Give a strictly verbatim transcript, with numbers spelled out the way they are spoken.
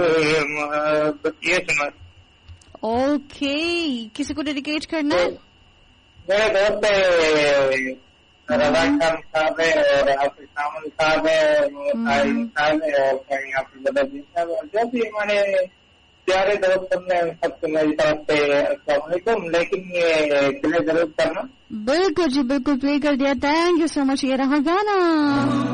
ये सुना। ओके, किसी को डेडिकेट करना है? मेरे दोस्त रजा खान साहब है और हाफिज सामन साहब है और साहब है और यहाँ पे बदरदीन साहब और जो भी हमारे प्यारे दोस्त हमने सबको मेरी तरफ से अस्सलाम वालेकुम। लेकिन ये प्ले जरूर करना। बिल्कुल जी, बिल्कुल प्ले कर दिया। Thank you so much. ये रहा गाना।